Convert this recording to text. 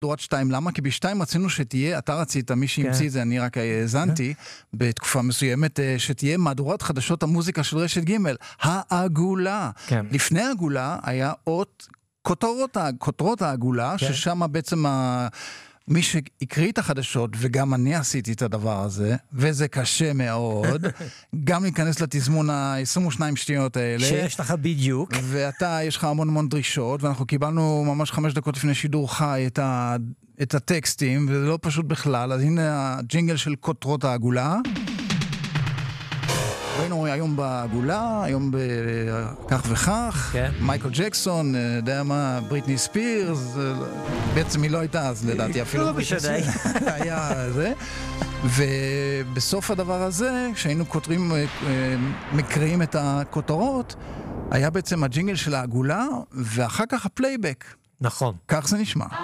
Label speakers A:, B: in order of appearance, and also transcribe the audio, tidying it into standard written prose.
A: מהדורת 2, למה? כי ב-2 רצינו שתהיה, אתה רצית, מי שהמציא את זה, אני רק האזנתי, בתקופה מסוימת, שתהיה מהדורת חדשות המוזיקה של רשת ג' העגולה. לפני העגולה היה אות כותרות העגולה, ששם בעצם מי שהקריא את החדשות, וגם אני עשיתי את הדבר הזה, וזה קשה מאוד, גם להיכנס לתזמון ה-22 שניות האלה.
B: שיש לך בדיוק.
A: ואתה, יש לך המון דרישות, ואנחנו קיבלנו ממש 5 דקות לפני שידור חי את הטקסטים, וזה לא פשוט בכלל, אז הנה הג'ינגל של כותרות העגולה. ראינו היום בעגולה, היום בכך וכך, מייקל ג'קסון, יודע מה, בריטני ספירס, בעצם היא לא הייתה אז לדעתי, אפילו
B: לא משנה.
A: היה זה, ובסוף הדבר הזה, כשהיינו מקריאים את הכותרות, היה בעצם הג'ינגל של העגולה, ואחר כך הפלייבק.
B: נכון.
A: כך זה נשמע.